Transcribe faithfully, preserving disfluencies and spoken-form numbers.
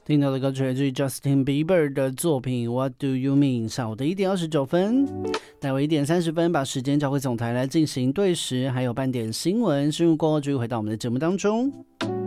听到的歌曲来自于 Justin Bieber 的作品 What Do You Mean。 下午的一点二十九分，待会一点三十分，把时间交回总台来进行对时，还有半点新闻。新闻过后，继续回到我们的节目当中。